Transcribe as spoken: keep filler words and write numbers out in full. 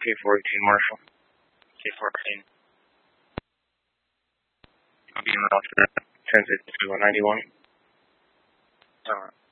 K fourteen Marshall. K fourteen. I'll be in the transit to one ninety-one. Alright.